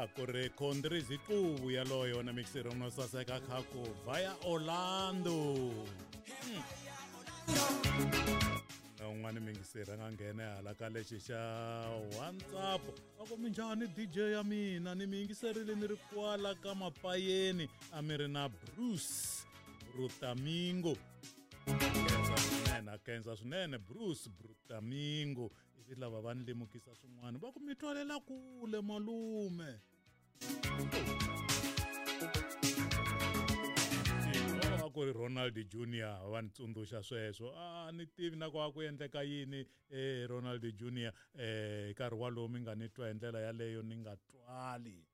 ku ri Khondrizi Xubu yaloyo na mixer no saseka khako via Orlando. Na un'wana mingisera nga nghena hala ka lexi xa WhatsApp ako minjhani DJ ya mina ni mingiserile ni ri kwala ka mapayeni a mi ri na Bruce Brutamingo kenza swinene Bruce Brutamingo ivi lava va ni lemukisa swin'wana va ku mi twalela kule malume ku ri Ronald Junior va ni tsundzuxa sweswo ni tivi na ku a ku endleka yini Ronald Junior nkarhi walowo mi nga ni twa hi ndlela yaleyo ni nga twali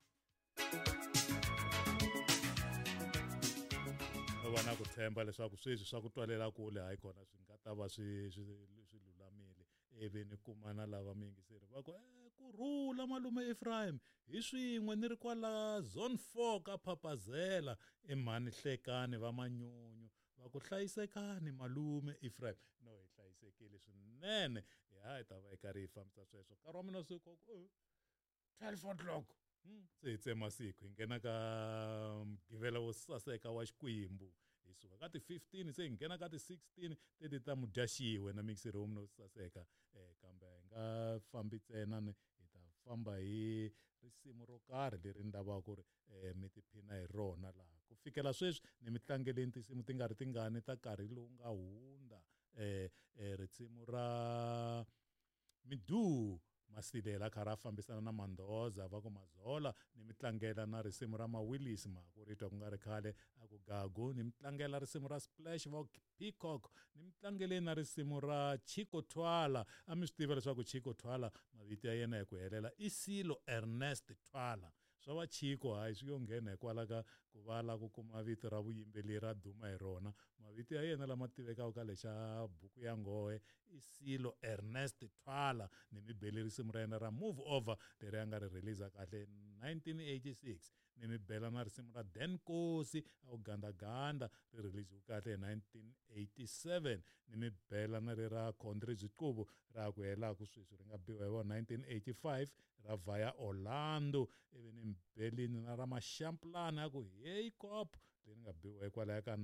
va na ku tshemba leswaku sweswi swa ku twalela kule hayi kona swi nga ta va swi lulamile ivi ni kumana lava mingiseri va ku kurhula malume Ephraim hi swin'we ni ri kwala zone 4 ka Phapazela emhani hlekani va manyunyu va ku hlayisekani malume Ephraim no hi hlayisekile swinene hi ta va eka ri fambisa sweswo nkarhi wa mina siku 12 o'clock se hi tsemasiku hi nghena ka mgivela wo saseka wa Xikwembu hi suka ka ti-15 se hi nghena ka ti-16 teti ta Mudyaxiwe na mixer wo mino saseka kambe hi nga fambi ntsena hi ta famba hi risimu ro karhi leri ni lavaka ku ri mi tiphina hi rona laha ku fikela sweswi ni mi tlangeleni tinsimu ti nga ri tingani ta nkarhi lowu nga hundza risimu ra Midu Masilela kha ra fambisana na Mandhoza va ku Mazola ni mi tlangela na risimu ra Willis ma ku ri twa ku nga ri khale a ku Gagu ni mi tlangela risimu ra Splash va Peacock ni mi tlangeleni na risimu ra Chico Twala a mi swi tiva leswaku Chico Twala mavito ya yena hi ku helela i Silo Ernest Twala swa va Chico hayi swi yo nghena hikwala ka ku va la ku kuma vito ra vuyimbeleri ra duma hi rona mavito ya yena lama tivekaka ka lexa buku ya nghohe i Silo Ernest Twala ni mi bele risimu ra yena ra Move Over leri a nga ri release kahle 1986 ni mi bela na risimu ra Dan Kosi a ugandaganda ri release kahle 1987 ni mi bela na le ra Khondrizi Xubu ra ku hela ku sweswi ri nga biwa hi 1985 ra via Orlando ivi ni mbelini na ra Mashamplana ya ku hey cop leri nga biwa hikwalaho ka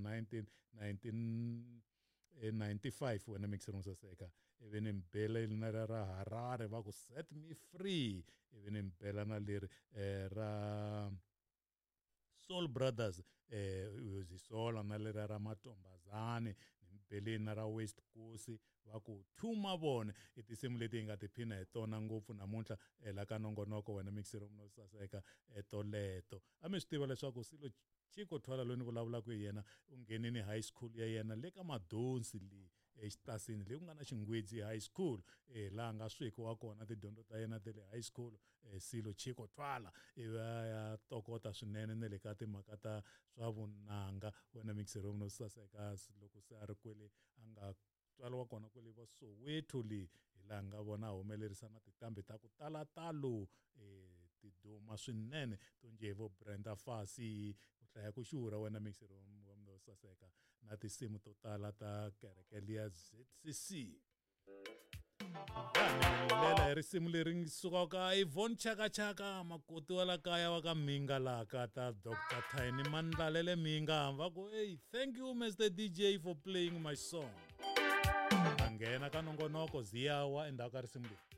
1995 wena mixer saseka ivi ni mbela na ra Harare va ku Set Me Free ivi ni mbela na leri ra Soul Brothers Uzisola na leri ra Matombazane ni mbeleni na ra West Coast va ku Thuma Vone i tinsimu leti hi nga tiphina hi tona ngopfu namuntlha la ka nongonoko wena mixer no saseka toleto a mi swi tiva leswaku Silo Chico Twala loyi ni vulavulaka hi yena u nghenini high school ya yena le ka Madonsi leyi exitasini leyi ku nga na Xingwedzi High School laha nga swekiwa kona tidyondzo ta yena ta le high school Silo Chico Twala ivi ya tokota swinene na le ka timhaka ta swa vunanga wena mixer no saseka loko se a ri kwele a nga tswaliwa kona kwele va Soweto leyi hi laha nga vona humelerisa na titambi ta ku talatalo tiduma swinene to nje vo Brenda Fassie ku hlaya ku xurha wena mixer wa no saseka na tinsimu to tala ta kereke liya ZCC lela hi risimu leri sukaka Yvonne Chaka Chaka makoti wa la kaya wa ka Minga laha ka ta Dr. Tiny Mandlalele Minga va ku hey thank you Mr. DJ for playing my song nghena ka nongonoko ziyawa endzhaku ka risimu leri